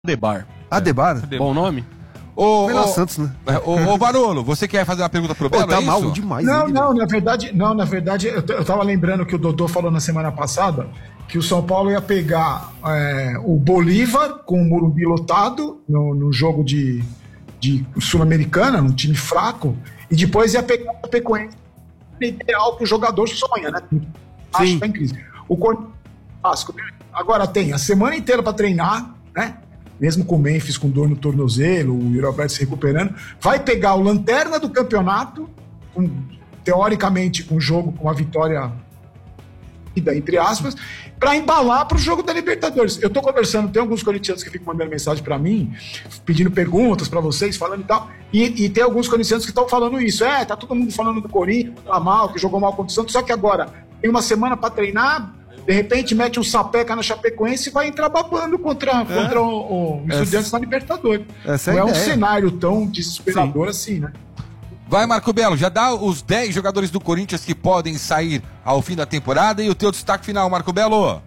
Adebar. Adebar? Bom nome? Ô, Santos, né? Ô, Barolo, você quer fazer uma pergunta pro Belo? Tá é mal isso? demais. Não, na verdade, eu tava lembrando que o Dodô falou na semana passada que o São Paulo ia pegar o Bolívar com o Morumbi lotado no jogo de Sul-Americana, num time fraco, e depois ia pegar o Chapecoense, ideal que o jogador sonha, né? Acho que tá em crise. O Corinthians agora tem a semana inteira para treinar, né? Mesmo com o Memphis com dor no tornozelo, o Yuri Alberto se recuperando, vai pegar o lanterna do campeonato, teoricamente com um jogo com uma vitória, entre aspas, para embalar para o jogo da Libertadores. Eu tô conversando, tem alguns corintianos que ficam mandando mensagem para mim, pedindo perguntas para vocês, falando e tal, e tem alguns corintianos que estão falando isso. Tá todo mundo falando do Corinthians, tá mal, que jogou mal contra o Santos, só que agora tem uma semana para treinar. De repente mete um sapeca na Chapecoense e vai entrar babando contra o Estudiantes na Libertadores. Não é um cenário tão desesperador assim, né? Vai, Marco Belo, já dá os 10 jogadores do Corinthians que podem sair ao fim da temporada e o teu destaque final, Marco Belo.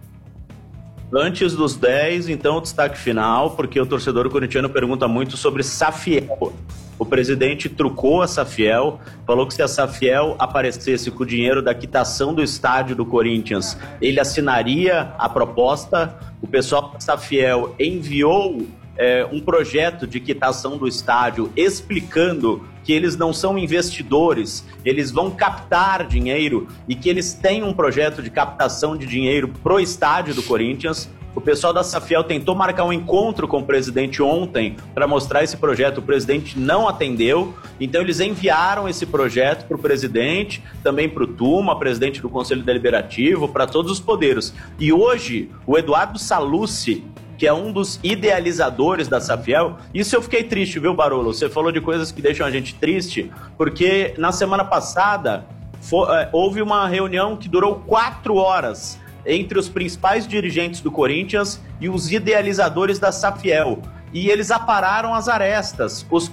Antes dos 10, então, o destaque final, porque o torcedor corintiano pergunta muito sobre Safiel. O presidente trucou a Safiel, falou que se a Safiel aparecesse com o dinheiro da quitação do estádio do Corinthians, ele assinaria a proposta. O pessoal da Safiel enviou um projeto de quitação do estádio explicando que eles não são investidores, eles vão captar dinheiro e que eles têm um projeto de captação de dinheiro pro estádio do Corinthians. O pessoal da Safiel tentou marcar um encontro com o presidente ontem para mostrar esse projeto, o presidente não atendeu, então eles enviaram esse projeto para o presidente, também para o Tuma, presidente do Conselho Deliberativo, para todos os poderes. E hoje, o Eduardo Sallucci, que é um dos idealizadores da Safiel, isso eu fiquei triste, viu, Barolo? Você falou de coisas que deixam a gente triste, porque na semana passada houve uma reunião que durou 4 horas entre os principais dirigentes do Corinthians e os idealizadores da Safiel. E eles apararam as arestas. As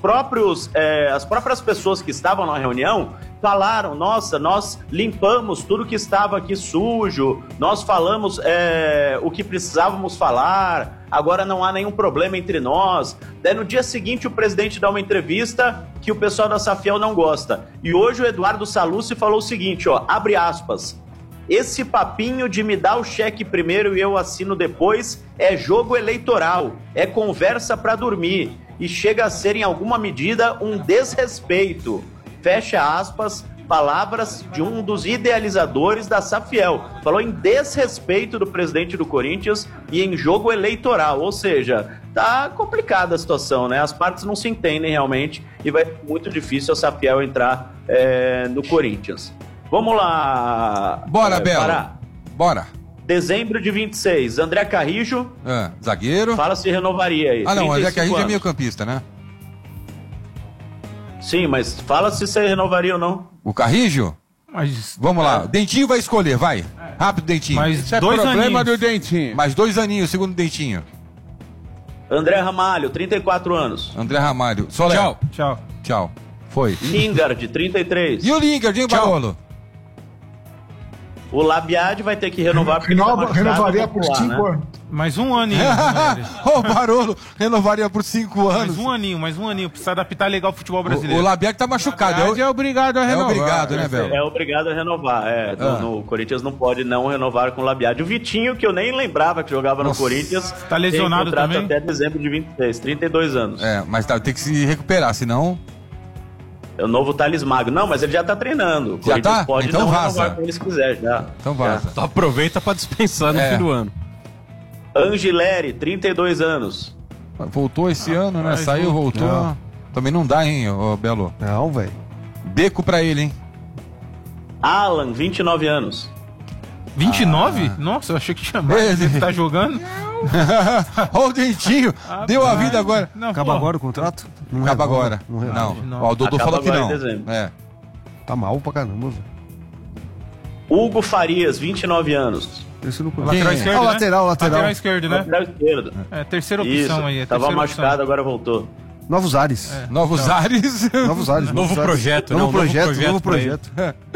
próprias pessoas que estavam na reunião falaram: nossa, nós limpamos tudo que estava aqui sujo, nós falamos o que precisávamos falar, agora não há nenhum problema entre nós. Daí no dia seguinte o presidente dá uma entrevista que o pessoal da Safiel não gosta. E hoje o Eduardo Sallucci falou o seguinte, abre aspas: esse papinho de me dar o cheque primeiro e eu assino depois é jogo eleitoral, é conversa para dormir e chega a ser em alguma medida um desrespeito. Fecha aspas, palavras de um dos idealizadores da Safiel. Falou em desrespeito do presidente do Corinthians e em jogo eleitoral, ou seja, tá complicada a situação, né? As partes não se entendem realmente e vai ser muito difícil a Safiel entrar no Corinthians. Vamos lá. Bora, Belo. Bora. Dezembro de 26, André Carrijo. Zagueiro. Fala se renovaria aí. Não, André Carrijo é meio campista, né? Sim, mas fala se você renovaria ou não. O Carrijo? Vamos lá. Dentinho vai escolher, vai. Rápido, Dentinho. Mas 2 problema aninhos. do Dentinho. Mais 2 aninhos, segundo Dentinho. André Ramalho, 34 anos. André Ramalho. Soler. Tchau. Foi. Lingard, 33. E o Lingard, hein, Barolo? O Labiade vai ter que renovar. Renovaria por 5 anos. Mais um aninho. O Barolo renovaria por 5 anos. Mais um aninho. Precisa adaptar legal o futebol brasileiro. O Labiade tá machucado. É obrigado a renovar. É obrigado, né, Belo? É obrigado a renovar. No Corinthians não pode não renovar com o Labiade. O Vitinho, que eu nem lembrava que jogava no Corinthians, tá lesionado tem contrato também? até dezembro de 26, 32 anos. Mas tem que se recuperar, senão... É o novo Thales Magno. Não, mas ele já tá treinando. O Já Corinthians tá? pode Então não vaza. renovar com ele se quiser, já. Então vaza. Então aproveita pra dispensar no fim do ano. Angileri, 32 anos. Voltou esse ano, né? Saiu, voltou. Não. Também não dá, hein, Belo? Não, velho. Beco pra ele, hein? Alan, 29 anos. 29? Nossa, eu achei que tinha mais. Ele tá jogando? Olha o Dentinho. Deu a vida agora. Não, Acaba agora o contrato? Não Acaba renova, agora. Não. renova. Não. Ó, o Dodô Acaba falou que agora não. em dezembro. Tá mal pra caramba, velho. Hugo Farias, 29 anos. Esse não Lateral esquerdo, o né? lateral. Lateral esquerdo, né? Lateral esquerdo. Terceira opção Isso, aí. tava machucado, agora voltou. Novos ares. Novos ares. Novos ares. Novo projeto, Novo né? projeto. pra ele.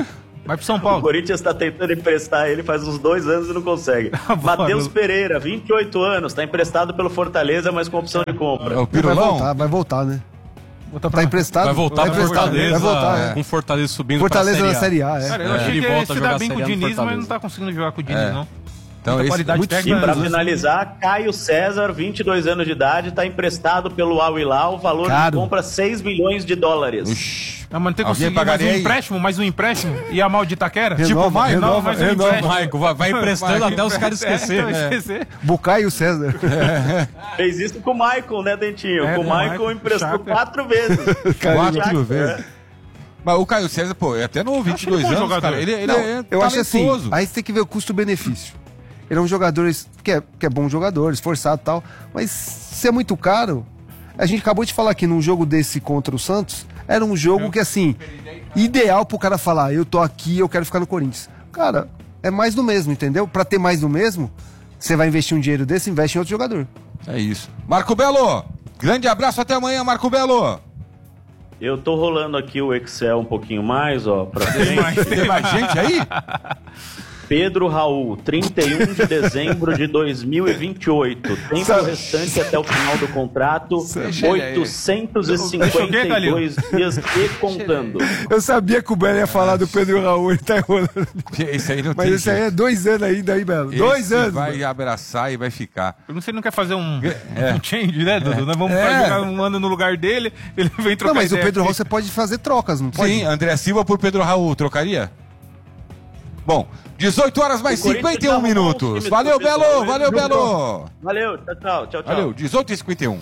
Vai pro São O Paulo. Corinthians está tentando emprestar ele faz uns 2 anos e não consegue. Matheus Pereira, 28 anos, está emprestado pelo Fortaleza, mas com opção de compra. É o Pirulão? Vai voltar, né? Botar pra- Tá emprestado. Vai voltar pro emprestado, Fortaleza. Vai voltar, Com Fortaleza subindo Fortaleza pra na Série A, Cara, eu É. achei Ele que volta ele a se jogar dá bem com o Série A no Diniz, mas Fortaleza. não tá conseguindo jogar com o Diniz, não. Então, Muita esse, qualidade muito técnica. E para Mas- finalizar, Caio César, 22 anos de idade, está emprestado pelo Al Hilal, valor Caro. de compra $6 milhões. Ah, mas não tem Alguém conseguido mais pagaria aí? mais um empréstimo? E a mal de Itaquera? Renova, Tipo, renova, mais um renova. empréstimo. Maico, vai emprestando até os caras esquecerem. esquecer. Bucay e o César. Fez isso com o Maicon, né, Dentinho? É, com o com o Maicon Maicon, emprestou Chaka. 4 vezes. 4 Chaka, vezes. Mas o Caio César, pô, é até no 22 bom anos, jogador. cara. Ele Não, é eu acho assim, talentoso. aí você tem que ver o custo-benefício. Ele é um jogador que é bom jogador, esforçado e tal, mas se é muito caro, a gente acabou de falar aqui num jogo desse contra o Santos, era um jogo que, assim, ideal pro cara falar, eu tô aqui, eu quero ficar no Corinthians. Cara, é mais do mesmo, entendeu? Pra ter mais do mesmo, você vai investir um dinheiro desse, investe em outro jogador. É isso. Marco Belo, grande abraço, até amanhã, Marco Belo. Eu tô rolando aqui o Excel um pouquinho mais, ó, pra frente. Tem mais gente aí? Pedro Raul, 31 de dezembro de 2028. Tempo restante até o final do contrato, Deixa ele 852 dias e contando. Eu sabia que o Belo ia falar do Pedro Raul, ele tá enrolando. Esse aí não Mas tem esse aí jeito. é 2 anos ainda aí, Belo. Esse 2 anos. vai abraçar e vai ficar. Eu não sei, ele não quer fazer um change, né, Dudu? Nós vamos jogar um ano no lugar dele, ele vem trocar Não, mas o ideia Pedro aqui. Raul você pode fazer trocas, não pode? Sim, André Silva por Pedro Raul, trocaria? Bom, 18 horas mais O Corinthians 51 arrumou uns minutos. times Valeu, pro pessoal, Belo, hein? valeu, Belo. Valeu, tchau, tchau. Valeu, 18h51.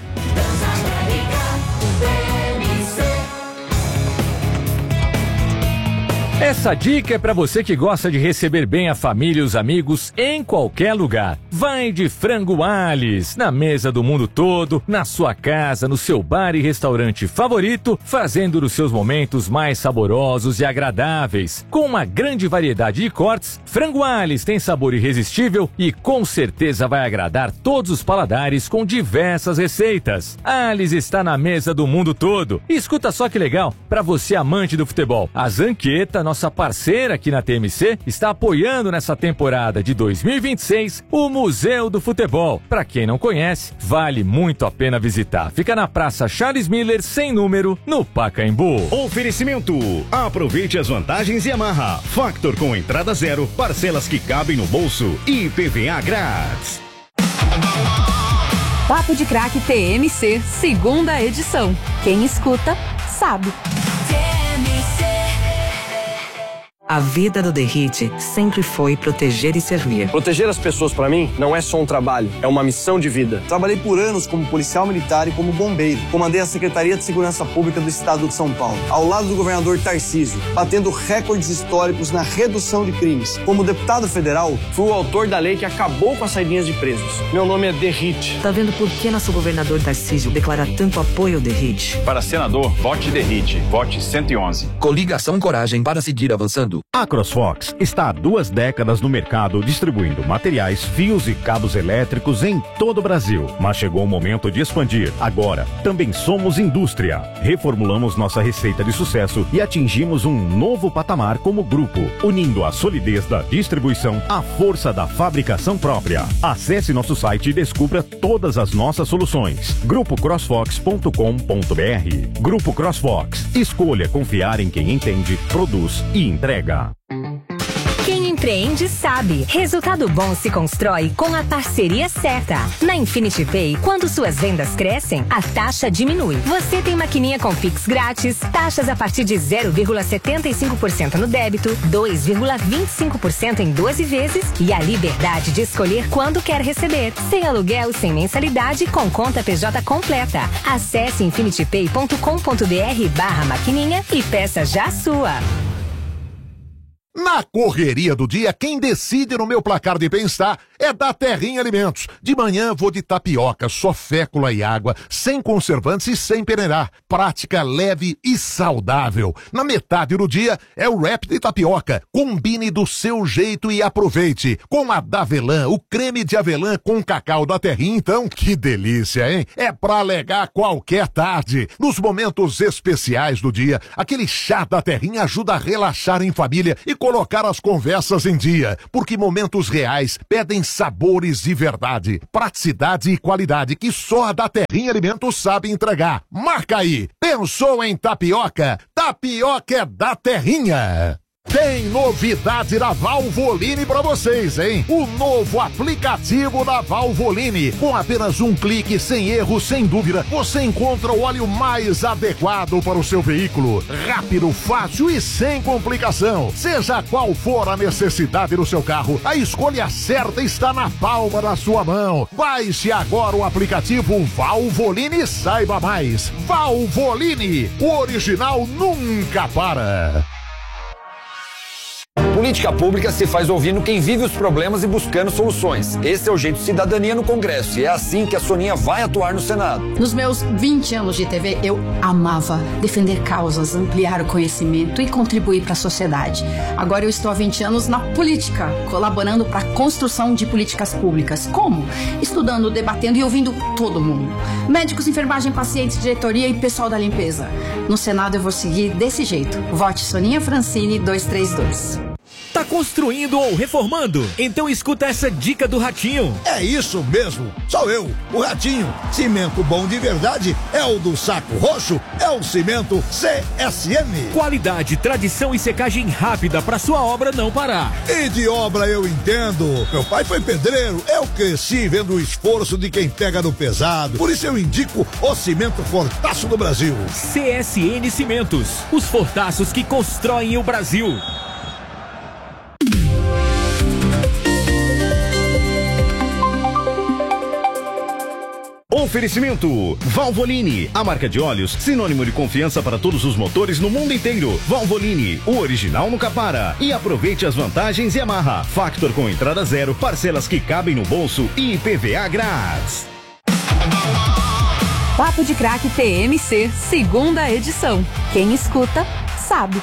Essa dica é para você que gosta de receber bem a família e os amigos em qualquer lugar. Vai de Frango Alice, na mesa do mundo todo, na sua casa, no seu bar e restaurante favorito, fazendo dos seus momentos mais saborosos e agradáveis. Com uma grande variedade de cortes, Frango Alice tem sabor irresistível e com certeza vai agradar todos os paladares com diversas receitas. Alice está na mesa do mundo todo. E escuta só que legal, para você amante do futebol, a Zanqueta, nossa parceira aqui na TMC, está apoiando nessa temporada de 2026 o Museu do Futebol. Para quem não conhece, vale muito a pena visitar. Fica na Praça Charles Miller, sem número, no Pacaembu. Oferecimento. Aproveite as vantagens Yamaha. Factor com entrada zero, parcelas que cabem no bolso e IPVA grátis. Papo de Craque TMC, segunda edição. Quem escuta, sabe. A vida do Derrite sempre foi proteger e servir. Proteger as pessoas pra mim não é só um trabalho, é uma missão de vida. Trabalhei por anos como policial militar e como bombeiro. Comandei a Secretaria de Segurança Pública do Estado de São Paulo, ao lado do governador Tarcísio, batendo recordes históricos na redução de crimes. Como deputado federal, fui o autor da lei que acabou com as saidinhas de presos. Meu nome é Derrite. Tá vendo por que nosso governador Tarcísio declara tanto apoio ao Derrite? Para senador, vote Derrite. Vote 111. Coligação Coragem para seguir avançando. A CrossFox está há 2 décadas no mercado distribuindo materiais, fios e cabos elétricos em todo o Brasil. Mas chegou o momento de expandir. Agora, também somos indústria. Reformulamos nossa receita de sucesso e atingimos um novo patamar como grupo, unindo a solidez da distribuição à força da fabricação própria. Acesse nosso site e descubra todas as nossas soluções. grupocrossfox.com.br. Grupo CrossFox. Escolha confiar em quem entende, produz e entrega. Quem empreende sabe. Resultado bom se constrói com a parceria certa. Na Infinity Pay, quando suas vendas crescem, a taxa diminui. Você tem maquininha com Pix grátis, taxas a partir de 0,75% no débito, 2,25% em 12 vezes e a liberdade de escolher quando quer receber. Sem aluguel, sem mensalidade, com conta PJ completa. Acesse infinitypay.com.br/maquininha e peça já a sua. Na correria do dia, quem decide no meu placar de bem-estar é da Terrinha Alimentos. De manhã vou de tapioca, só fécula e água, sem conservantes e sem peneirar. Prática, leve e saudável. Na metade do dia é o wrap de tapioca. Combine do seu jeito e aproveite. Com a Davelã, o creme de avelã com cacau da Terrinha, então, que delícia, hein? É pra alegar qualquer tarde. Nos momentos especiais do dia, aquele chá da Terrinha ajuda a relaxar em família e colocar as conversas em dia, porque momentos reais pedem sabores de verdade, praticidade e qualidade que só a da Terrinha Alimentos sabe entregar. Marca aí! Pensou em tapioca? Tapioca é da Terrinha! Tem novidade da Valvoline pra vocês, hein? O novo aplicativo da Valvoline. Com apenas um clique, sem erro, sem dúvida, você encontra o óleo mais adequado para o seu veículo. Rápido, fácil e sem complicação. Seja qual for a necessidade do seu carro, a escolha certa está na palma da sua mão. Baixe agora o aplicativo Valvoline e saiba mais. Valvoline, o original nunca para. Política pública se faz ouvindo quem vive os problemas e buscando soluções. Esse é o jeito de cidadania no Congresso e é assim que a Soninha vai atuar no Senado. Nos meus 20 anos de TV, eu amava defender causas, ampliar o conhecimento e contribuir para a sociedade. Agora eu estou há 20 anos na política, colaborando para a construção de políticas públicas. Como? Estudando, debatendo e ouvindo todo mundo. Médicos, enfermagem, pacientes, diretoria e pessoal da limpeza. No Senado eu vou seguir desse jeito. Vote Soninha Francini 232. Tá construindo ou reformando? Então escuta essa dica do Ratinho. É isso mesmo, sou eu, o Ratinho. Cimento bom de verdade é o do Saco Roxo, é o cimento CSN. Qualidade, tradição e secagem rápida pra sua obra não parar. E de obra eu entendo. Meu pai foi pedreiro, eu cresci vendo o esforço de quem pega no pesado. Por isso eu indico o cimento Fortaço do Brasil. CSN Cimentos, os fortaços que constroem o Brasil. Oferecimento Valvoline, a marca de óleos sinônimo de confiança para todos os motores no mundo inteiro. Valvoline, o original nunca para. E aproveite as vantagens Yamaha. Factor com entrada zero, parcelas que cabem no bolso e IPVA grátis. Papo de Craque TMC, segunda edição. Quem escuta, sabe.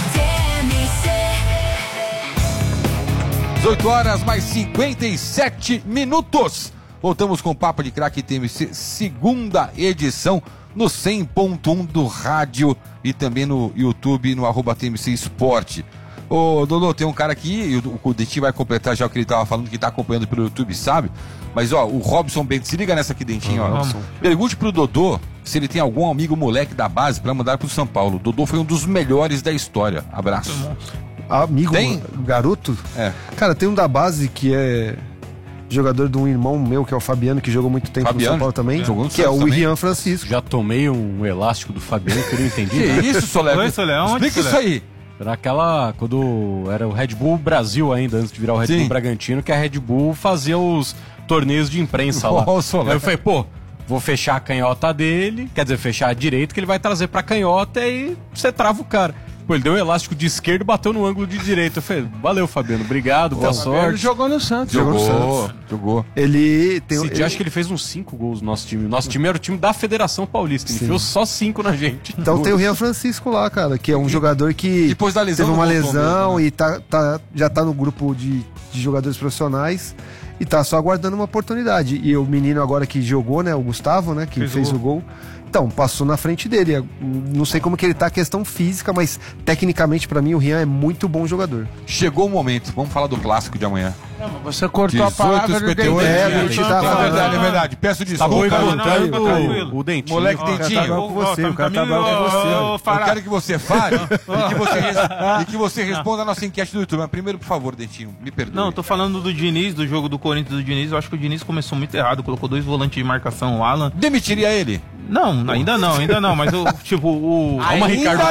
18 horas mais 57 minutos. Voltamos com o Papo de Craque TMC, segunda edição, no 100.1 do rádio e também no YouTube, no @TMC Esporte. Ô, Dodô, tem um cara aqui, e o Dentinho vai completar já o que ele tava falando, que tá acompanhando pelo YouTube, sabe? Mas, ó, o Robson Bento, se liga nessa aqui, Dentinho, ó. Pergunte pro Dodô se ele tem algum amigo moleque da base pra mandar pro São Paulo. O Dodô foi um dos melhores da história. Abraço. Amigo, tem? Garoto? É. Cara, tem um da base que é jogador de um irmão meu, que é o Fabiano, que jogou muito tempo no São Paulo também, que é o Rian Francisco. Já tomei um elástico do Fabiano que eu não entendi. Que isso, Soleco? Explica isso aí. Era aquela, quando era o Red Bull Brasil ainda, antes de virar o Red Bull Bragantino, que a Red Bull fazia os torneios de imprensa lá. Aí eu falei, pô, vou fechar a canhota dele, quer dizer, fechar a direita, que ele vai trazer pra canhota e você trava o cara. Pô, ele deu o elástico de esquerda e bateu no ângulo de direita. Eu falei, valeu, Fabiano, obrigado, boa sorte. Ele jogou no Santos. Jogou. Ele tem acho que ele fez uns 5 gols no nosso time. Nosso time era o time da Federação Paulista. Ele enfiou só 5 na gente. Então tem o Rian Francisco lá, cara, que é um jogador que depois da lesão, teve uma lesão mesmo, né? E já tá no grupo de jogadores profissionais e tá só aguardando uma oportunidade. E o menino agora que jogou, né, o Gustavo, né, que fez o gol. Então, passou na frente dele. Não sei como que ele tá, questão física, mas tecnicamente, pra mim, o Rian é muito bom jogador. Chegou o momento, vamos falar do clássico de amanhã. Você cortou a palavra do Dentinho. É verdade. Peço desculpa. O Dentinho. Moleque Dentinho. O cara tá bravo com você. Eu quero que você fale e que você responda a nossa enquete do YouTube. Mas primeiro, por favor, Dentinho, me perdoe. Não, eu tô falando do Diniz, do jogo do Corinthians do Diniz. Eu acho que o Diniz começou muito errado. Colocou 2 volantes de marcação, o Alan. Demitiria ele? Não, ainda não. Mas o Ricardo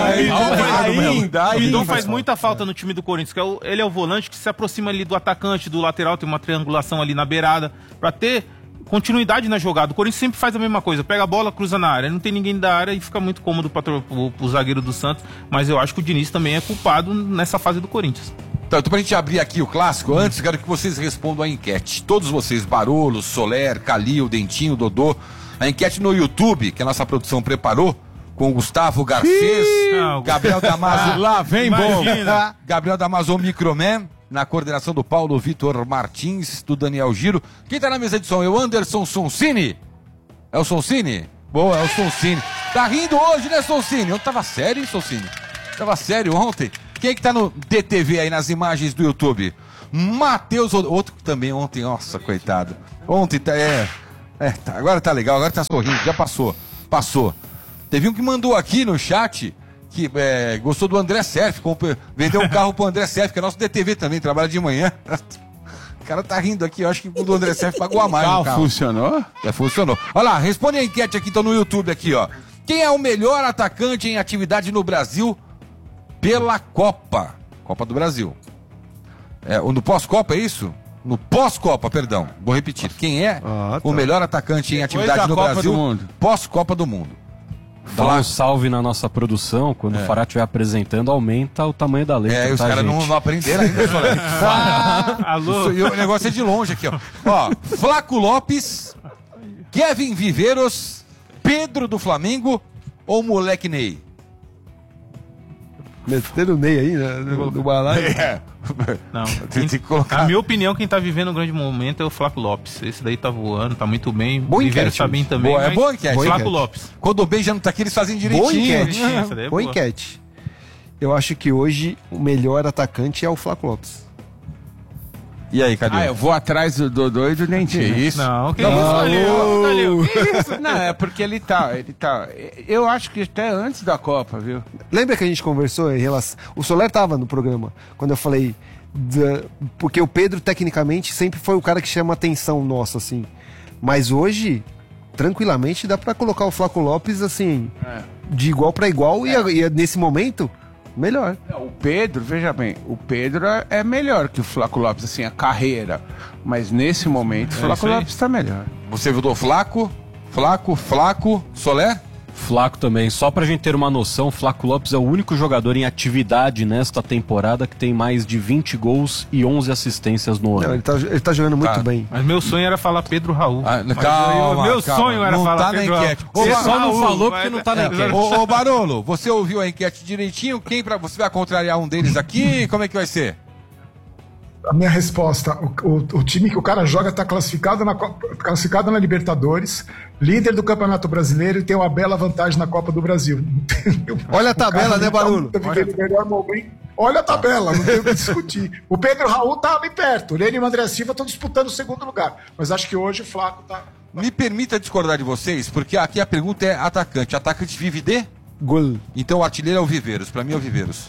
Então faz muita falta no time do Corinthians, que ele é o volante que se aproxima ali do atacante, do lateral, tem uma triangulação ali na beirada, pra ter continuidade na jogada. O Corinthians sempre faz a mesma coisa, pega a bola, cruza na área, não tem ninguém da área e fica muito cômodo para o zagueiro do Santos, mas eu acho que o Diniz também é culpado nessa fase do Corinthians. Então, pra gente abrir aqui o clássico, antes quero que vocês respondam a enquete. Todos vocês, Barolo, Soler, Calil, Dentinho, Dodô. A enquete no YouTube, que a nossa produção preparou, com o Gustavo Garcês, Gabriel Damaso, lá vem bom. Gabriel Damaso Microman, na coordenação do Paulo Vitor Martins, do Daniel Giro. Quem tá na mesa de som é o Anderson Sonsini. É o Sonsini? Boa, é o Sonsini. Tá rindo hoje, né, Sonsini? Eu tava sério, hein, Sonsini? Tava sério ontem. Quem é que tá no DTV aí, nas imagens do YouTube? Matheus, outro que também ontem, nossa, coitado. Ontem tá, tá, agora tá legal, agora tá sorrindo, já passou. Teve um que mandou aqui no chat que gostou do André Serf, vendeu um carro pro André Serf, que é nosso DTV também, trabalha de manhã. O cara tá rindo aqui, eu acho que o do André Serf pagou a mais. O carro funcionou? Funcionou. Olha lá, responde a enquete aqui, tô no YouTube aqui, ó. Quem é o melhor atacante em atividade no Brasil pela Copa do Brasil? No pós-Copa, é isso? No pós-Copa, perdão. Vou repetir. Quem é o melhor atacante em atividade no Brasil pós-Copa do Mundo? Dá um salve na nossa produção. Quando o Fará estiver apresentando, aumenta o tamanho da letra. Os caras não aprenderam ainda, Soler. Alô? O negócio é de longe aqui, ó. Flaco Lopes, Kevin Viveiros, Pedro do Flamengo ou Moleque Ney? Meteram o Ney aí, né? Do balaio. Não, na minha opinião, quem tá vivendo um grande momento é o Flaco Lopes. Esse daí tá voando, tá muito bem. Boa Viveiros tá bem também. É boa enquete. Flaco Lopes. Quando o Ben já não tá aqui, eles fazem direitinho. Boa enquete. Eu acho que hoje o melhor atacante é o Flaco Lopes. E aí, cadê? Eu vou atrás do Dodô e do Dentinho. Que isso? Não, que isso? Não, é porque ele tá. Eu acho que até antes da Copa, viu? Lembra que a gente conversou em relação... O Soler tava no programa, quando eu falei... Porque o Pedro, tecnicamente, sempre foi o cara que chama atenção nossa, assim. Mas hoje, tranquilamente, dá pra colocar o Flaco Lopes, assim, de igual pra igual. E nesse momento... melhor. O Pedro, veja bem, o Pedro é melhor que o Flaco Lopes, assim, a carreira. Mas nesse momento, o Flaco Lopes tá melhor. Você votou Flaco, Soler? Flaco também. Só pra gente ter uma noção, Flaco Lopes é o único jogador em atividade nesta temporada que tem mais de 20 gols e 11 assistências no ano. Ele tá jogando muito bem. Mas meu sonho era falar Pedro Raul. Calma, sonho era falar Pedro Raul. Você só não falou porque não tá na enquete. Ô Barolo, você ouviu a enquete direitinho? Você vai contrariar um deles aqui? Como é que vai ser? A minha resposta, o time que o cara joga está classificado na Libertadores, líder do Campeonato Brasileiro e tem uma bela vantagem na Copa do Brasil. Olha a tabela, né, Barolo? Olha a tabela, não tem o que discutir. O Pedro Raul tá ali perto, o Lênin e o André Silva estão disputando o segundo lugar, mas acho que hoje o Flaco tá... Me permita discordar de vocês, porque aqui a pergunta é atacante. Atacante vive de? Gol. Então o artilheiro é o Viveiros, pra mim é o Viveiros.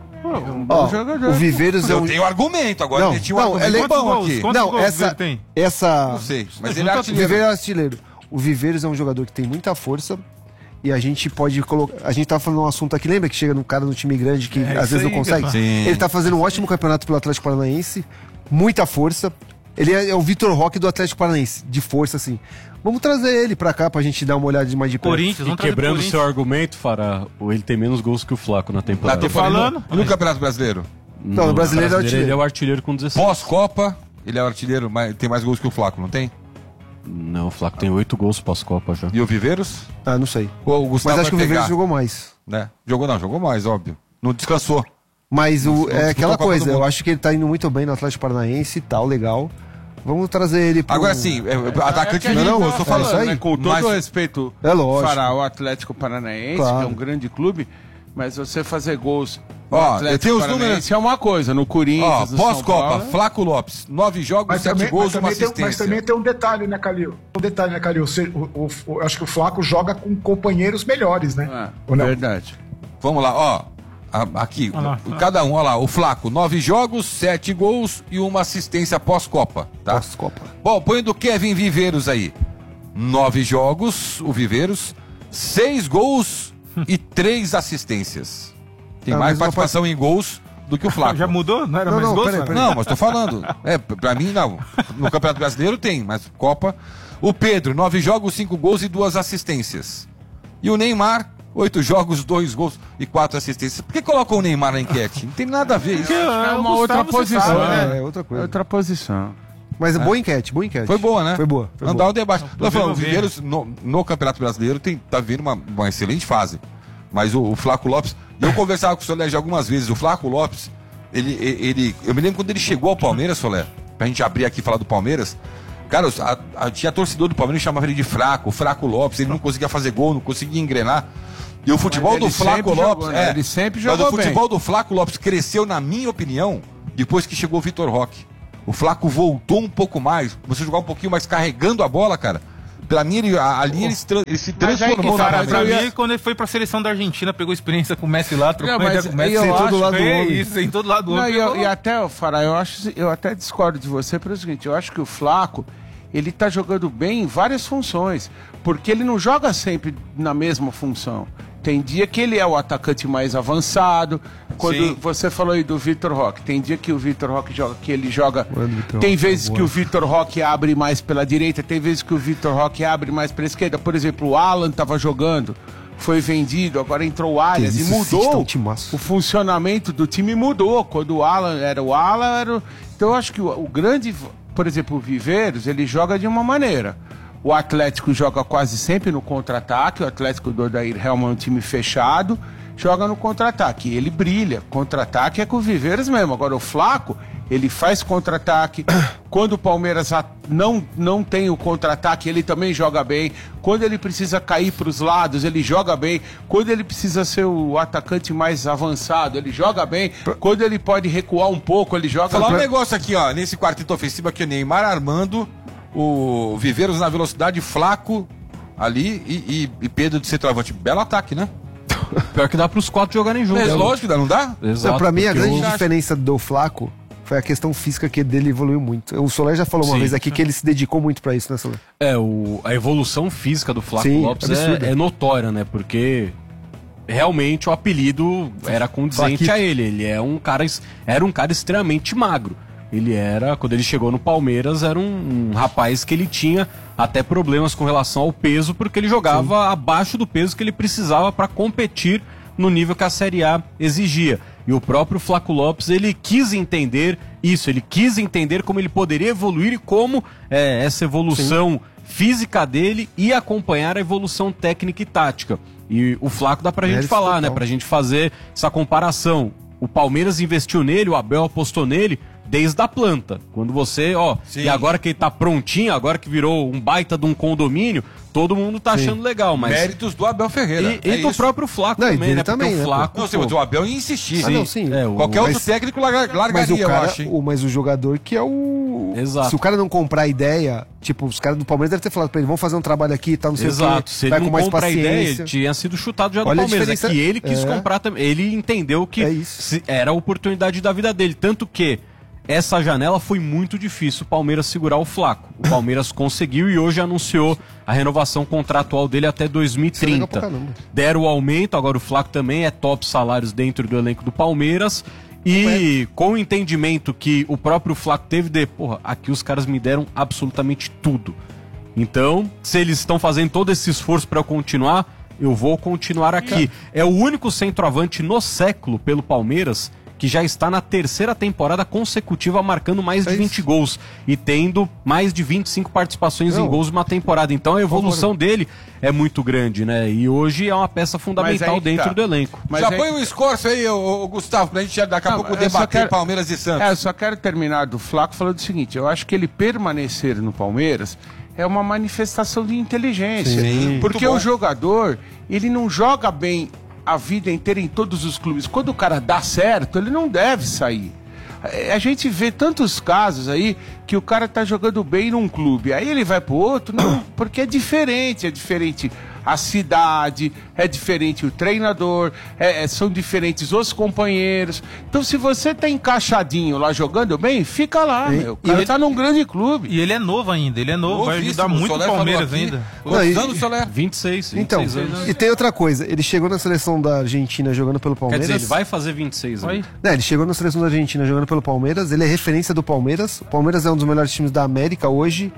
O Viveiros é um... Eu tenho argumento, agora ele tinha um argumento bom aqui. Não, essa... Não sei, mas ele é artilheiro. O Viveiros é artilheiro. O Viveiros é um jogador que tem muita força e a gente pode colocar... A gente tava falando um assunto aqui, lembra que chega num cara no time grande que às vezes não consegue? Sim. Ele tá fazendo um ótimo campeonato pelo Atlético Paranaense, muita força. Ele é o Vitor Roque do Atlético Paranaense, de força, assim. Vamos trazer ele pra cá pra gente dar uma olhada de mais de perto. Corinthians, e quebrando seu argumento, Fará, ele tem menos gols que o Flaco na temporada. Tô falando. E no Campeonato Brasileiro? Não, no Brasileiro ele é o artilheiro com 16. Pós-Copa, ele é o artilheiro, tem mais gols que o Flaco, não tem? Não, o Flaco tem 8 gols pós-Copa já. E o Viveiros? Não sei. O Gustavo mas acho que o Viveiros jogou mais. Né? Jogou mais, óbvio. Não descansou. Mas é aquela coisa, eu acho que ele tá indo muito bem no Atlético Paranaense e tal, legal. Vamos trazer ele pro... Agora sim, atacante não, eu tô falando, aí. Né? Com todo respeito, Fará, o Atlético Paranaense, que é um grande clube, mas você fazer gols eu tenho os números. É uma coisa, no Corinthians, no pós-Copa, Flaco Lopes, 9 jogos, 7 gols, uma assistência. Mas também tem um detalhe, né, Calil? Eu acho que o Flaco joga com companheiros melhores, né? Verdade. Vamos lá, aqui, cada um, olha lá, o Flaco, 9 jogos, 7 gols e uma assistência pós-Copa, tá? Pós-Copa. Bom, põe do Kevin Viveiros aí. 9 jogos, o Viveiros, 6 gols e 3 assistências. Tem mais participação em gols do que o Flaco. Já mudou? Não era mais gols? Peraí. Não, mas tô falando. Pra mim, não. No Campeonato Brasileiro tem, mas Copa... O Pedro, 9 jogos, 5 gols e 2 assistências. E o Neymar, 8 jogos, 2 gols e 4 assistências. Por que colocou o Neymar na enquete? Não tem nada a ver isso. É uma outra posição, né? É outra coisa. Outra posição. Mas boa enquete, boa enquete. Foi boa, né? Foi boa. Não dá um debate. O Viveiros, no Campeonato Brasileiro, tá vendo uma excelente fase. Mas o Flaco Lopes, eu conversava com o Solé já algumas vezes, o Flaco Lopes, eu me lembro quando ele chegou ao Palmeiras, Solé, pra gente abrir aqui e falar do Palmeiras, cara, tinha torcedor do Palmeiras que chamava ele de Fraco, Fraco Lopes, ele não conseguia fazer gol, não conseguia engrenar. E o futebol do Flaco Lopes, ele sempre jogou mas o futebol do Flaco Lopes cresceu, na minha opinião, depois que chegou o Vitor Roque. O Flaco voltou um pouco mais, você jogar um pouquinho mais carregando a bola, cara. Pra mim, ali ele se transformou pra mim, quando ele foi pra seleção da Argentina, pegou experiência com o Messi lá, trocou ideia com o Messi, sentou do lado do homem. homem. Isso, sentou do lado do homem. E até, Fará, eu até discordo de você pelo seguinte, eu acho que o Flaco, ele tá jogando bem em várias funções, porque ele não joga sempre na mesma função. Tem dia que ele é o atacante mais avançado. Quando você falou aí do Vitor Roque, tem dia que o Vitor Roque joga, que ele joga. Tem vezes que o Vitor Roque abre mais pela direita, tem vezes que o Vitor Roque abre mais pela esquerda. Por exemplo, o Alan estava jogando, foi vendido, agora entrou o Arias e mudou. O funcionamento do time mudou. Quando o Alan era Então eu acho que o grande, por exemplo, o Viveiros, ele joga de uma maneira. O Atlético joga quase sempre no contra-ataque. O Atlético do Odair Helman é um time fechado, joga no contra-ataque. Ele brilha. Contra-ataque é com o Viveiros mesmo. Agora o Flaco, ele faz contra-ataque. Quando o Palmeiras não tem o contra-ataque, ele também joga bem. Quando ele precisa cair para os lados, ele joga bem. Quando ele precisa ser o atacante mais avançado, ele joga bem. Quando ele pode recuar um pouco, ele joga bem. Falar um negócio aqui, ó, nesse quarteto ofensivo aqui, o Neymar armando, o Viveiros na velocidade, Flaco ali e Pedro de centroavante. Belo ataque, né? Pior que dá pros 4 jogarem juntos. É lógico que dá, não dá? Exato, pra mim, a grande diferença do Flaco foi a questão física, que dele evoluiu muito. O Soler já falou uma vez aqui que ele se dedicou muito pra isso, né, Soler? A evolução física do Flaco Lopes é notória, né? Porque realmente o apelido era condizente a ele. Ele era um cara extremamente magro. Quando ele chegou no Palmeiras, era um rapaz que ele tinha até problemas com relação ao peso, porque ele jogava abaixo do peso que ele precisava para competir no nível que a Série A exigia. E o próprio Flaco Lopes, ele quis entender isso, ele quis entender como ele poderia evoluir e como essa evolução física dele ia acompanhar a evolução técnica e tática. E o Flaco dá pra gente falar, né? Pra gente fazer essa comparação. O Palmeiras investiu nele, o Abel apostou nele desde a planta. Quando você, e agora que ele tá prontinho, agora que virou um baita de um condomínio, todo mundo tá achando legal, mas... Méritos do Abel Ferreira. E do próprio Flaco também, né? Também, porque o Flaco... o Abel ia insistir. Qualquer outro técnico largaria, eu acho, hein? Mas o jogador que é o... Exato. Se o cara não comprar a ideia, tipo, os caras do Palmeiras devem ter falado pra ele, vamos fazer um trabalho aqui e tal, não sei o quê. Se ele não comprar a ideia, ele tinha sido chutado já do Palmeiras. É que ele quis comprar também. Ele entendeu que era a oportunidade da vida dele. Tanto que essa janela foi muito difícil o Palmeiras segurar o Flaco. O Palmeiras conseguiu e hoje anunciou a renovação contratual dele até 2030. Deram o aumento, agora o Flaco também é top salários dentro do elenco do Palmeiras. E com o entendimento que o próprio Flaco teve aqui os caras me deram absolutamente tudo. Então, se eles estão fazendo todo esse esforço para eu continuar, eu vou continuar aqui. É o único centroavante no século pelo Palmeiras que já está na 3ª temporada consecutiva marcando mais de 20 gols e tendo mais de 25 participações em gols numa temporada. Então a evolução dele é muito grande, né? E hoje é uma peça fundamental dentro do elenco. Já põe um escorço aí, Gustavo, pra gente daqui a pouco debater Palmeiras e Santos. Eu só quero terminar do Flaco falando o seguinte, eu acho que ele permanecer no Palmeiras é uma manifestação de inteligência. Porque o jogador, ele não joga bem a vida inteira em todos os clubes. Quando o cara dá certo, ele não deve sair. A gente vê tantos casos aí que o cara tá jogando bem num clube, aí ele vai pro outro, não, porque é diferente a cidade, é diferente o treinador, são diferentes os companheiros. Então, se você tá encaixadinho lá jogando bem, fica lá, meu. O cara tá num grande clube. E ele é novo ainda, vai ajudar muito o Palmeiras ainda. Quantos anos, Soler? 26 então, anos. E tem outra coisa, ele chegou na seleção da Argentina jogando pelo Palmeiras. Quer dizer, ele vai fazer 26 anos. Ele chegou na seleção da Argentina jogando pelo Palmeiras, ele é referência do Palmeiras. O Palmeiras é um dos melhores times da América hoje.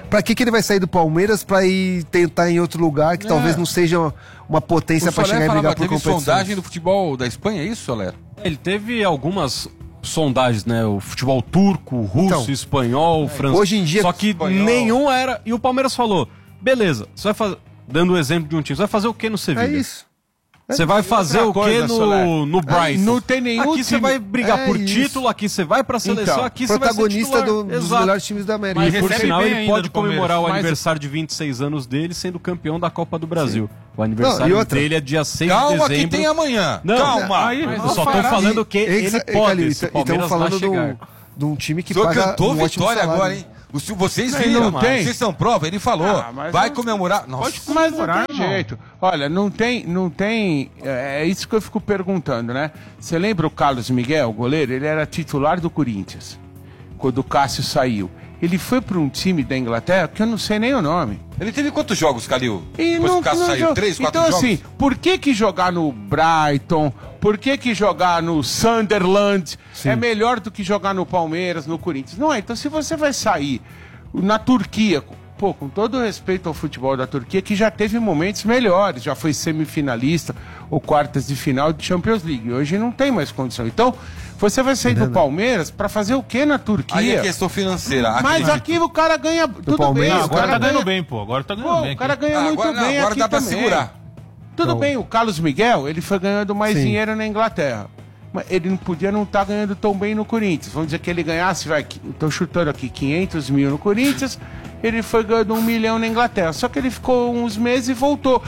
Pra que ele vai sair do Palmeiras pra ir tentar em outro lugar que talvez não seja uma potência pra chegar e brigar por competição? Teve sondagem do futebol da Espanha, é isso, Soler? Ele teve algumas sondagens, né? O futebol turco, russo, espanhol, francês. Hoje em dia... Só que nenhum era... E o Palmeiras falou, beleza, você vai fazer... Dando o exemplo de um time, você vai fazer o que no Sevilha? É isso. Você vai fazer o que no Brighton? Não tem nenhum Aqui você vai brigar por título, aqui você vai pra seleção, aqui você vai ser protagonista titular. dos melhores times da América. Mas por sinal, ele ainda pode do Palmeiras. comemorar o Mas aniversário de 26 anos dele sendo campeão da Copa do Brasil. O aniversário dele é dia 6 de dezembro. Calma que tem amanhã. Não, calma. Eu só tô falando que ele pode, se o Palmeiras vai chegar. De um time que o senhor paga cantou um ótimo vitória salário. agora, hein? Vocês viram, vocês são prova, ele falou. Vai comemorar. Nossa, mas não tem jeito. Olha, não tem. É isso que eu fico perguntando, né? Você lembra o Carlos Miguel, o goleiro? Ele era titular do Corinthians quando o Cássio saiu. Ele foi para um time da Inglaterra que eu não sei nem o nome. Ele teve quantos jogos, Calil? E depois não, que o Cássio saiu? 3, 4 jogos? Então, assim, por que jogar no Brighton? Por que jogar no Sunderland é melhor do que jogar no Palmeiras, no Corinthians? Não é. Então, se você vai sair na Turquia, pô, com todo respeito ao futebol da Turquia, que já teve momentos melhores, já foi semifinalista ou quartas de final de Champions League. Hoje não tem mais condição. Então, você vai sair do Palmeiras pra fazer o que na Turquia? Aí é questão financeira. Mas aqui o cara ganha tudo bem. Agora tá ganhando bem, pô. Agora tá ganhando bem. O cara ganha muito bem. Agora aqui dá pra também. segurar. Tudo bem, o Carlos Miguel, ele foi ganhando mais dinheiro na Inglaterra. Mas ele não podia não estar ganhando tão bem no Corinthians. Vamos dizer que ele ganhasse, estou chutando aqui, 500 mil no Corinthians, ele foi ganhando 1 milhão na Inglaterra. Só que ele ficou uns meses e voltou.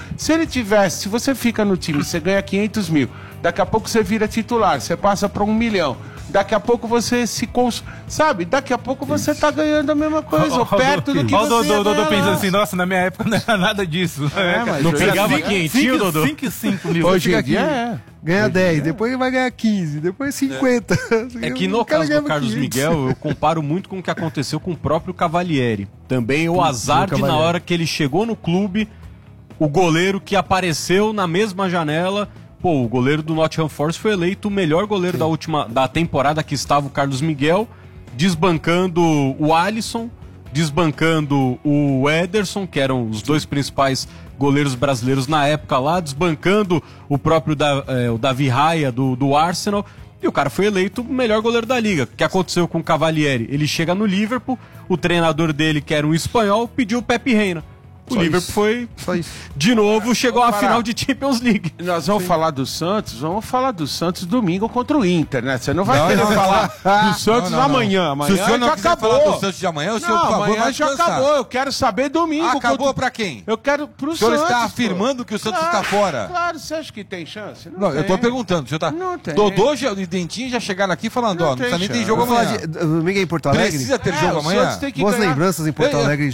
Se você fica no time, você ganha 500 mil, daqui a pouco você vira titular, você passa para 1 milhão. Daqui a pouco você sabe, daqui a pouco você tá ganhando a mesma coisa, ou perto do que você o Dodô pensando assim, nossa, na minha época não era nada disso. Mas não pegava quentinho, Dodô? 5 mil. Hoje em dia ganha 10, depois vai ganhar 15, depois 50. É que no caso do Carlos Miguel, eu comparo muito com o que aconteceu com o próprio Cavalieri. Também o azar de na hora que ele chegou no clube, o goleiro que apareceu na mesma janela... Pô, o goleiro do Nottingham Forest foi eleito o melhor goleiro da temporada que estava o Carlos Miguel, desbancando o Alisson, desbancando o Ederson, que eram os dois principais goleiros brasileiros na época lá, desbancando o próprio o Davi Raya do Arsenal, e o cara foi eleito o melhor goleiro da liga. O que aconteceu com o Cavalieri? Ele chega no Liverpool, o treinador dele, que era um espanhol, pediu o Pepe Reina. O Liverpool foi, de novo, chegou à final de Champions League. Nós vamos falar do Santos, domingo contra o Inter, né? Você não vai querer falar do Santos amanhã. Amanhã se o senhor não quiser falar do Santos de amanhã, o senhor, por favor, amanhã já acabou. Eu quero saber domingo. Acabou pra quem? Eu quero pro Santos. O senhor está afirmando que o Santos está fora? Claro, você acha que tem chance? Não, eu tô perguntando. O senhor tá... Não tem. Dodô e Dentinho já chegaram aqui falando, não precisa nem ter jogo amanhã. Domingo em Porto Alegre? Precisa ter jogo amanhã? Boas lembranças em Porto Alegre.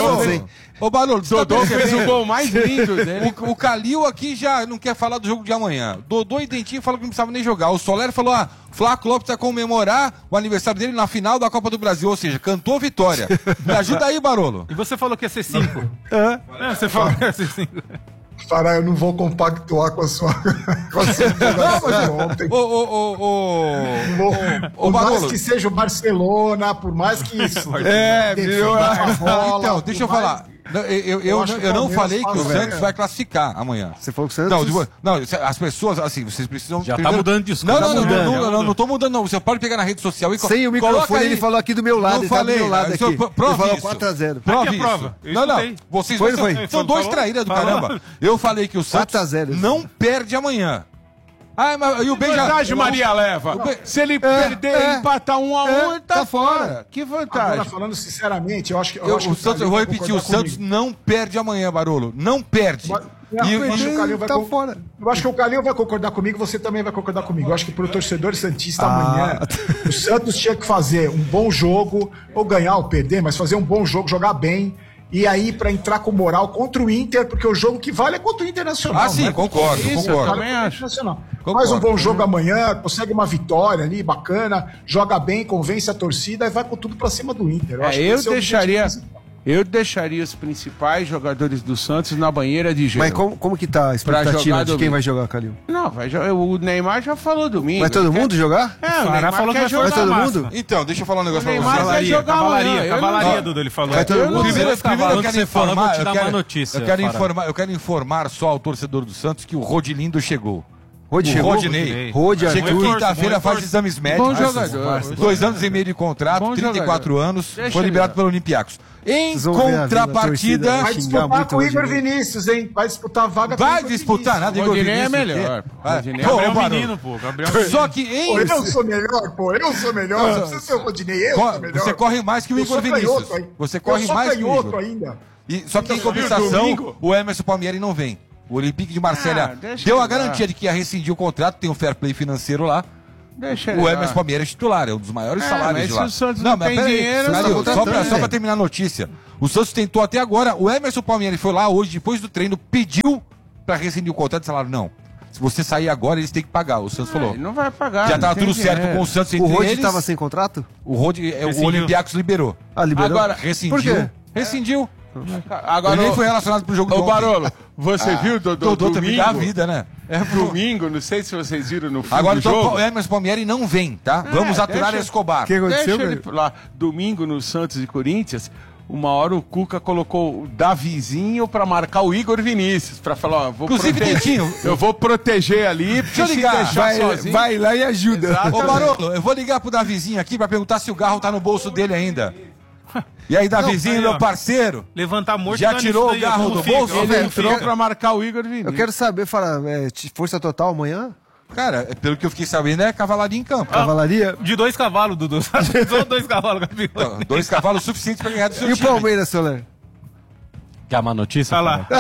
Ô, Barolo, Dodô fez o gol mais lindo dele. O Calil aqui já não quer falar do jogo de amanhã. Dodô e Dentinho falaram que não precisava nem jogar. O Soler falou, Flávio Lopes vai comemorar o aniversário dele na final da Copa do Brasil. Ou seja, cantou vitória. Me ajuda aí, Barolo. E você falou que ia ser 5. Você falou que ia ser 5. Fará, eu não vou compactuar com a sua de ontem. Por mais que seja o Barcelona, por mais que isso. Viu? Então, deixa eu falar. Eu não falei que o Santos vai classificar amanhã. Você falou que o Santos... Não, as pessoas, assim, vocês precisam... Já tá mudando de discurso. Não tô mudando, não. Você pode pegar na rede social e sem o microfone, ele falou aqui do meu lado. Não falei. Ele falou 4-0. Prova isso. Não. Vocês são dois traíras do caramba. Eu falei que o Santos não perde amanhã. Mas e o Ben vantagem Maria leva. Se ele perder, empatar 1-1, ele tá fora. Que vantagem. Agora, falando sinceramente, eu acho que eu vou repetir, o Santos não perde amanhã, Barolo. Não perde. Eu acho que o Calil vai fora. Eu acho que o Calil vai concordar comigo, você também vai concordar comigo. Eu acho que pro torcedor santista amanhã, o Santos tinha que fazer um bom jogo, ou ganhar ou perder, mas fazer um bom jogo, jogar bem. E aí, pra entrar com moral contra o Inter, porque o jogo que vale é contra o Internacional. Sim, né? Concordo. Faz um bom jogo amanhã, consegue uma vitória ali, bacana, joga bem, convence a torcida e vai com tudo pra cima do Inter. Eu deixaria Eu deixaria os principais jogadores do Santos na banheira de gelo. Mas como que tá a expectativa de quem vai jogar, Calil? Não, o Neymar já falou domingo. Vai todo mundo jogar? O Neymar falou que vai jogar. Vai todo mundo? Então, deixa eu falar um negócio pra Neymar você. vai jogar Cavalaria, Dudu, ele falou. Vai todo mundo? Primeiro eu quero informar, eu quero informar só ao torcedor do Santos que o Rodilindo chegou. Rodinei. Chega quinta-feira, faz exames médicos. Bom jogador. 2 anos e meio de contrato, 34 anos, foi liberado pelo Olympiacos. Em contrapartida... Vai disputar com o Igor Vinícius, hein? Vai disputar a vaga com o Vai disputar, nada, Igor Rodinei Vinícius. é melhor. Rodinei é o menino, pô. Só que em... Eu sou melhor, pô. Eu sou melhor. Não precisa ser o Rodinei, eu sou melhor. Você corre mais que o Igor Vinícius. Você corre mais que o Igor. Ainda. Só que em compensação, o Emerson Palmieri não vem. O Olympique de Marselha deu a garantia de que ia rescindir o contrato, tem um fair play financeiro lá. O Emerson Palmieri é titular, é um dos maiores salários de lá. Se o Santos não tem dinheiro... Só pra terminar a notícia. O Santos tentou até agora, o Emerson Palmieri foi lá hoje, depois do treino, pediu pra rescindir o contrato e falaram, não. Se você sair agora, eles têm que pagar. O Santos falou. Não vai pagar. Já tava tudo certo com o Santos entre eles. O Rodi tava sem contrato? O Olympiacos liberou. Liberou? Agora, rescindiu. Por quê? Rescindiu. Agora, ele nem foi relacionado pro jogo do Barolo, você viu do domingo? A vida, né? Domingo, não sei se vocês viram no fim agora, do jogo. O Emerson Palmieri não vem, tá? Vamos aturar Escobar. O que aconteceu, deixa ele lá. Domingo no Santos e Corinthians, uma hora o Cuca colocou o Davizinho pra marcar o Igor Vinícius, pra falar, ó, eu vou proteger ali, deixa eu ligar, vai lá e ajuda. Ô Barolo, eu vou ligar pro Davizinho aqui pra perguntar se o Garro tá no bolso dele ainda. E aí, Davizinho, meu parceiro, levantar morto, já tirou o Garro do bolso? Ele entrou pra marcar o Igor Vinícius. Eu quero saber, força total amanhã? Cara, pelo que eu fiquei sabendo, é cavalaria em campo. Cavalaria? De 2 cavalos, Dudu. Só 2 cavalos, Gabigol. 2 cavalos suficientes pra ganhar do seu time. E o Palmeiras, Soler? Quer uma notícia? Tá lá.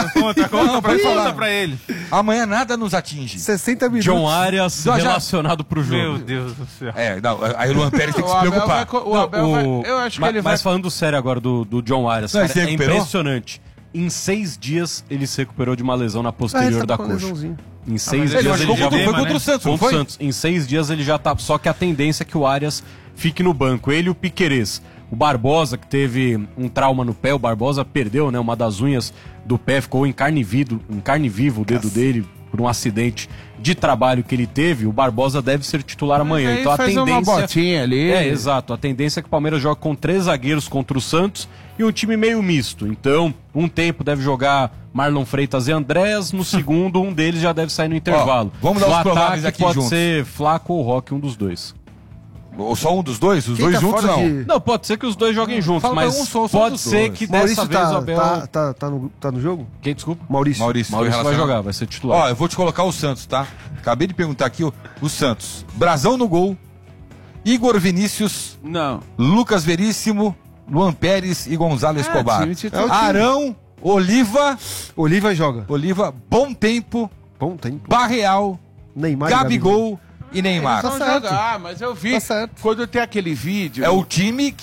Conta pra ele. Amanhã nada nos atinge. 60 minutos. John Arias relacionado pro jogo. Meu Deus do céu. Aí o Luan Pérez tem que se preocupar. Eu acho que ele vai... Mas falando sério agora do John Arias, cara, é impressionante. Em 6 dias ele se recuperou de uma lesão na posterior da coxa. Em 6 dias ele já foi contra o Santos, não foi? Em 6 dias ele já tá. Só que a tendência é que o Arias fique no banco. Ele e o Piquerez. O Barbosa, que teve um trauma no pé, o Barbosa perdeu, né, uma das unhas do pé, ficou em carne viva o dedo dele por um acidente de trabalho que ele teve. O Barbosa deve ser titular amanhã. Então a tendência uma botinha ali. Exato. A tendência é que o Palmeiras joga com 3 zagueiros contra o Santos e um time meio misto. Então, um tempo deve jogar Marlon Freitas e Andrés, no segundo um deles já deve sair no intervalo. Vamos dar os prováveis aqui pode juntos. ser Flaco ou Roque, um dos dois. Ou só um dos dois? Os dois tá juntos não? Não, pode ser que os dois joguem juntos, mas pode ser que dessa vez o Abel... Tá no jogo? Quem, desculpa? Maurício vai jogar, vai ser titular. Ó, eu vou te colocar o Santos, tá? Acabei de perguntar aqui o Santos. Brasão no gol, Igor Vinícius, Lucas Veríssimo, Luan Pérez e Gonzalo Escobar. Arão, Oliva joga. Bom Tempo, Barreal, Neymar, Gabigol e Neymar. Eles vão jogar, mas eu vi quando tem aquele vídeo... É o time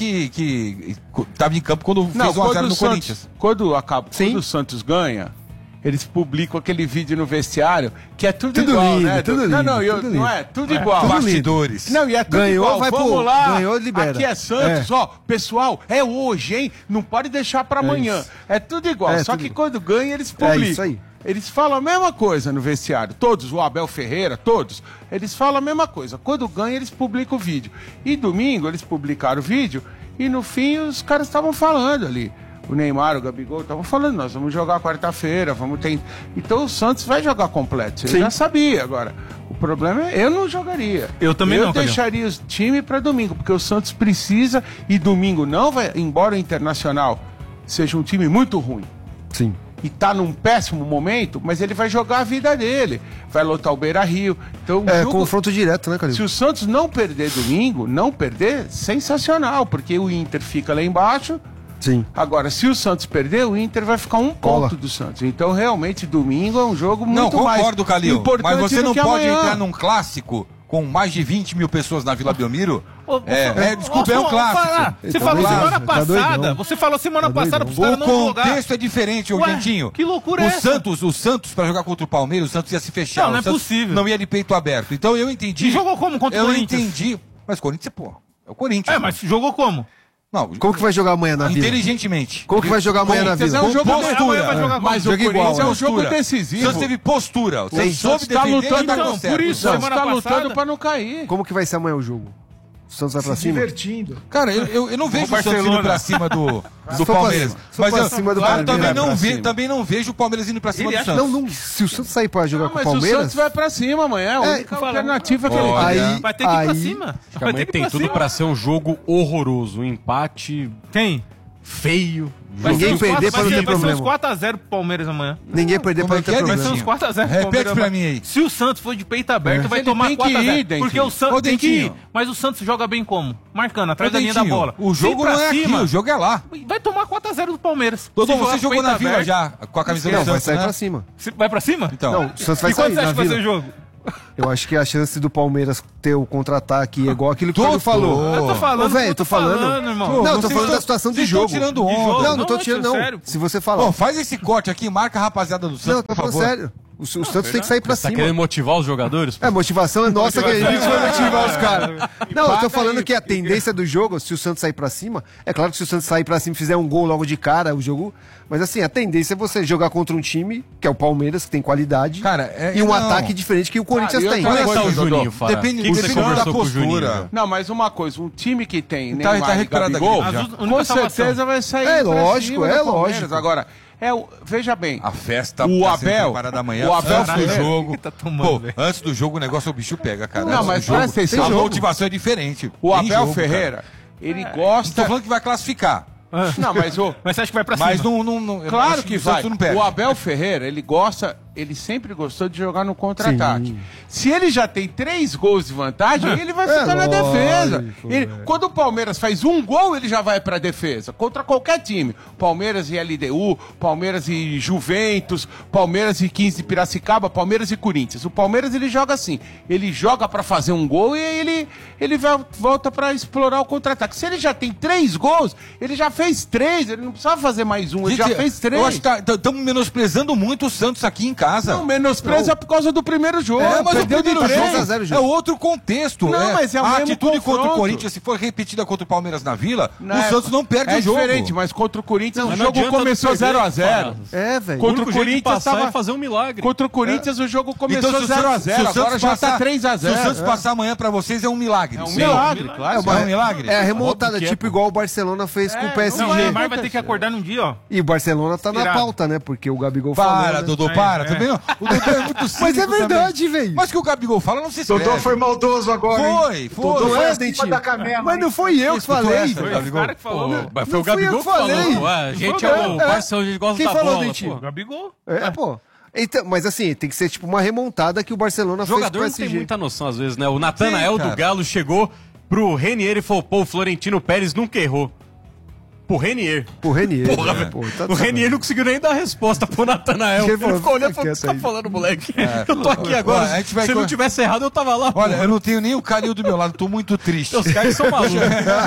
que tava em campo quando fez 1-0 no Corinthians. Quando o Santos ganha, eles publicam aquele vídeo no vestiário, que é tudo igual, lindo, né? Tudo lindo, não é? Tudo igual. Bastidores. Não, e é tudo ganhou, igual. Vamos lá. Ganhou, libera. Aqui é Santos, ó. Pessoal, é hoje, hein? Não pode deixar pra amanhã. É tudo igual. Só que quando ganha, eles publicam. É isso aí. Eles falam a mesma coisa no vestiário. Todos, o Abel Ferreira, todos. Eles falam a mesma coisa. Quando ganha, eles publicam o vídeo. E domingo, eles publicaram o vídeo e no fim os caras estavam falando ali. O Neymar, o Gabigol, estavam falando, nós vamos jogar quarta-feira, vamos ter... Então o Santos vai jogar completo. Você já sabia agora. O problema é, eu não jogaria. Eu também não, Eu deixaria o time para domingo, porque o Santos precisa e domingo não vai, embora o Internacional seja um time muito ruim. Sim. E tá num péssimo momento, mas ele vai jogar a vida dele. Vai lotar o Beira-Rio. Então, confronto direto, né, Calil? Se o Santos não perder domingo, sensacional, porque o Inter fica lá embaixo. Sim. Agora, se o Santos perder, o Inter vai ficar um ponto do Santos. Então, realmente, domingo é um jogo muito mais Calil, importante. Mas você não pode amanhã. entrar num clássico com mais de 20 mil pessoas na Vila Belmiro. Desculpa, é um clássico. Você falou semana passada. Você falou semana passada pros caras não jogar. O contexto é diferente, ô Gentinho. Que loucura é essa? O Santos, pra jogar contra o Palmeiras, o Santos ia se fechar. Não é possível. Não ia de peito aberto. Então eu entendi. E jogou como contra o Corinthians? Eu entendi. Mas Corinthians, é o Corinthians. Mas jogou como? Não, Como que vai jogar amanhã na Vila? inteligentemente. Como que vai jogar amanhã na Vila? É um jogo postura. Mas o Jogo Corinthians igual, é um né? jogo decisivo. O Santos teve postura. O Santos soube Santos tá defender lutando, e tá então, certo. por isso, o Santos semana tá lutando passada- pra não cair. Como que vai ser amanhã o jogo? O Santos vai pra Se cima? divertindo. Cara, eu não vejo o Santos Barcelona. indo pra cima do Se for Palmeiras. pra- se for pra cima do Palmeiras, Também não vejo o Palmeiras indo pra cima do Santos. Não, se o Santos sair pra jogar com o Mas o Palmeiras... Santos vai pra cima amanhã. A única alternativa que ele Olha, tem. Vai ter que ir pra cima. Acho que amanhã tem tudo pra ser um jogo horroroso. Um empate Quem? feio. Ninguém perder pra não ter Vai ser uns problema. 4x0 pro Palmeiras amanhã. Ninguém perder pra não ter Vai ser problema. uns 4x0 pro Repete Palmeiras pra amanhã. mim aí. Se o Santos for de peito aberto, vai Ele tomar tem que ir, 4x0. Dentinho. Porque o Santos Ô, tem que ir. Dentinho. Mas o Santos joga bem como? Marcando, atrás da linha da Dentinho, bola. o jogo Vem pra não é aqui, cima, o jogo é lá. Vai tomar 4x0 do Palmeiras. Dodô, Se jogar você com jogou peito na Vila aberto, já, com a camisa do Não, vai Santos, sair né? pra cima. Vai pra cima? Então, Não, o Santos vai E quanto sair você acha na que vai ser o Vila. jogo? Eu acho que a chance do Palmeiras ter o contra-ataque é igual aquilo que o Fábio falou. Eu tô falando, Ô, velho, eu tô falando. irmão. Não, eu tô falando da situação de vocês estão jogo. tirando onda. Não, não tô Não, tirando, tio, não. sério. Se você falar. Bom, faz esse corte aqui, marca a rapaziada do Não, Santos, eu tô por falando favor. sério. O Santos tem que sair pra Tá cima. querendo motivar os jogadores? É, motivação é nossa que a gente vai motivar os caras. Não, eu tô falando que a tendência do jogo, se o Santos sair pra cima, é claro que se o Santos sair pra cima e fizer um gol logo de cara, o jogo. Mas assim, a tendência é você jogar contra um time, que é o Palmeiras, que tem qualidade, Cara, e um não. ataque diferente que o Corinthians e outra tem. coisa, Como é que tá o Dodô? Juninho, Fara? Depende Que você da conversou com o Juninho, postura. velho? Não, mas uma coisa, um time que tem Tá Neymar e recuperado da Gabigol, gripe já. A única com salvação. certeza vai sair É pra lógico, cima é do Palmeiras. lógico. Agora, veja bem, A festa O tá sendo Abel- preparada amanhã. o Abel antes do Ferreira- jogo. Tá tomando, Pô, velho. antes do jogo o negócio o bicho pega, cara. Não, Antes mas do jogo, presta atenção. a Jogo. motivação é diferente. o Tem Abel jogo, Ferreira, ele cara. Tô gosta... falando que vai classificar. Não, mas Mas você acha que vai pra cima? Mas não Claro acho que o Santos vai. não pega. O Abel Ferreira, ele sempre gostou de jogar no contra-ataque. Se ele já tem 3 gols de vantagem, ele vai ficar na lógico, defesa. Quando o Palmeiras faz um gol, ele já vai pra defesa. Contra qualquer time. Palmeiras e LDU, Palmeiras e Juventus, Palmeiras e 15 de Piracicaba, Palmeiras e Corinthians. O Palmeiras, ele joga assim. Ele joga pra fazer um gol e ele volta pra explorar o contra-ataque. Se ele já tem 3 gols, ele já fez 3. Ele não precisava fazer mais um, ele já fez 3. Eu acho que estamos menosprezando muito o Santos aqui em casa. Não, menospreza por causa do primeiro jogo. Mas o Perdeu de primeiro três. jogo 0 é outro contexto. Não, mas é o a mesmo atitude contra o confronto. Corinthians, se for repetida contra o Palmeiras na Vila, Não, o Santos não perde o jogo. É diferente, mas contra o Corinthians o não jogo adianta começou perder, 0x0. cara. É, velho. Contra o único jeito de Corinthians passar tava... é fazer um milagre. Contra o Corinthians o jogo começou Então, se o Santos 0x0, agora já tá passar- 3x0. Se o Santos passar amanhã pra vocês é um milagre. É um Sim. milagre, claro. É um milagre. É a remontada, Óbvio que é, tipo pô. igual o Barcelona fez com o PSG. Não, o Neymar vai ter que acordar num dia, ó. E o Barcelona tá na Inspirado. pauta, né? Porque o Gabigol Para, falou, né? Dodô, para. Também não. O Dodô é muito cínico Mas é verdade, também. velho. Mas que o Gabigol fala não se escreve. Dodô foi maldoso agora, hein? Foi. Dodô Não foi é, acima Dentinho? da canela, Mas hein? não foi eu que falei. essa, Foi Gabigol. o cara que falou. Pô, mas foi Não o fui eu Gabigol que que falou. falei. Ué, a gente Foi é eu, o é. Barça, a gente gosta Quem da falou, bola, Dentinho? pô. Gabigol? É, pô. Então, mas assim, tem que ser tipo uma remontada que o Barcelona O jogador fez não com o tem PSG. muita noção às vezes, né? O Natanael Sim, do cara. Galo chegou pro Renier e falou, pô, o Florentino Pérez não errou. Pro Renier. Pro Renier. Porra, né? velho. Pô, tá O Renier não conseguiu nem dar resposta pro Natanael. Ele Ele falou, ficou olhando e fica falou, o que você tá quieto aí. falando, moleque? Eu tô aqui agora. Ó, a gente vai Se co- não tivesse errado, eu tava lá. Olha, porra. eu não tenho nem o Calil do meu lado, tô muito triste. Os caras são malucos.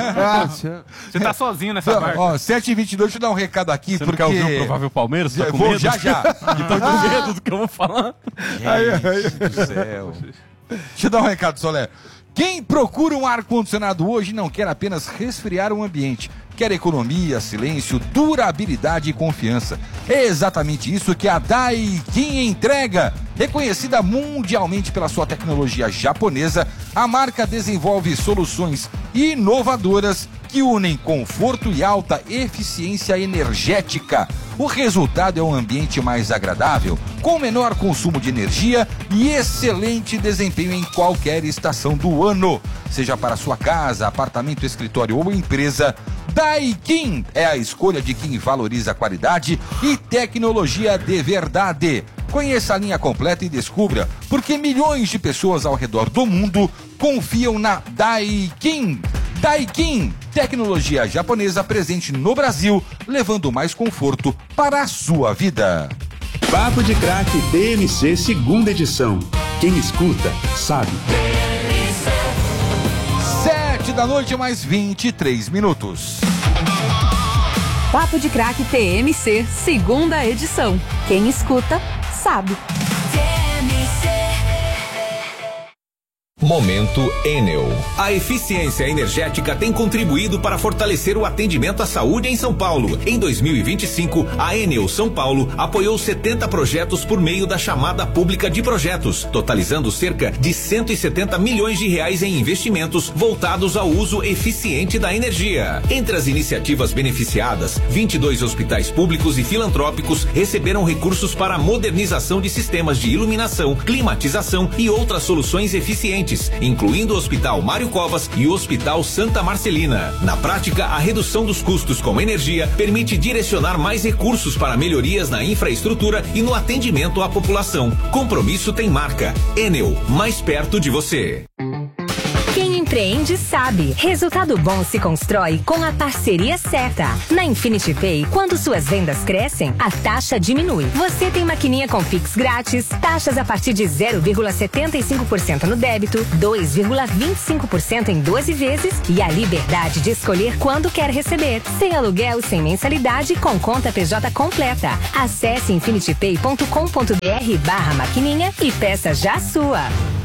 Você tá sozinho nessa barca. Ó, 7h22, deixa eu dar um recado aqui, Você não porque... quer ouvir o provável Palmeiras? Tá com Vou medo? já. Tá com medo do que eu vou falar? Gente do céu. Deixa eu dar um recado, Solé. Quem procura um ar-condicionado hoje não quer apenas resfriar o ambiente. Quer economia, silêncio, durabilidade e confiança. É exatamente isso que a Daikin entrega. Reconhecida mundialmente pela sua tecnologia japonesa, a marca desenvolve soluções inovadoras que unem conforto e alta eficiência energética. O resultado é um ambiente mais agradável, com menor consumo de energia e excelente desempenho em qualquer estação do ano. Seja para sua casa, apartamento, escritório ou empresa, Daikin é a escolha de quem valoriza qualidade e tecnologia de verdade. Conheça a linha completa e descubra por que milhões de pessoas ao redor do mundo confiam na Daikin. Daikin, tecnologia japonesa presente no Brasil, levando mais conforto para a sua vida. Papo de Craque DMC segunda edição. Quem escuta, sabe. 7h, mais 23 minutos. Papo de Craque TMC, segunda edição. Quem escuta, sabe. Momento Enel. A eficiência energética tem contribuído para fortalecer o atendimento à saúde em São Paulo. Em 2025, a Enel São Paulo apoiou 70 projetos por meio da chamada pública de projetos, totalizando cerca de 170 milhões de reais em investimentos voltados ao uso eficiente da energia. Entre as iniciativas beneficiadas, 22 hospitais públicos e filantrópicos receberam recursos para a modernização de sistemas de iluminação, climatização e outras soluções eficientes, incluindo o Hospital Mário Covas e o Hospital Santa Marcelina. Na prática, a redução dos custos com energia permite direcionar mais recursos para melhorias na infraestrutura e no atendimento à população. Compromisso tem marca. Enel, mais perto de você. Quem empreende sabe. Resultado bom se constrói com a parceria certa. Na Infinity Pay, quando suas vendas crescem, a taxa diminui. Você tem maquininha com Pix grátis, taxas a partir de 0,75% no débito, 2,25% em 12 vezes e a liberdade de escolher quando quer receber. Sem aluguel, sem mensalidade, com conta PJ completa. Acesse infinitypay.com.br/maquininha e peça já a sua.